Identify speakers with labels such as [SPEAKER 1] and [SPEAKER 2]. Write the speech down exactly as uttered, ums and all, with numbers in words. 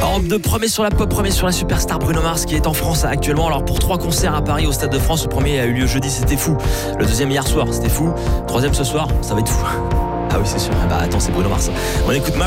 [SPEAKER 1] Europe deux, premier sur la pop, premier sur la superstar Bruno Mars qui est en France actuellement. Alors pour trois concerts à Paris au Stade de France, le premier a eu lieu jeudi, c'était fou. Le deuxième hier soir, c'était fou. Troisième ce soir, ça va être fou. Ah oui, c'est sûr. Bah attends, c'est Bruno Mars. On écoute